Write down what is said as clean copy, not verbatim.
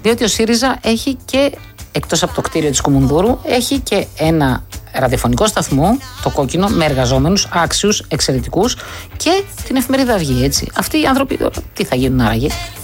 Διότι ο ΣΥΡΙΖΑ έχει και, εκτός από το κτίριο της Κουμουνδούρου, έχει και ένα ραδιοφωνικό σταθμό, το Κόκκινο, με εργαζόμενους άξιους, εξαιρετικούς, και την εφημερίδα Αυγή, έτσι. Αυτοί οι άνθρωποι τι θα γίνουν άραγε?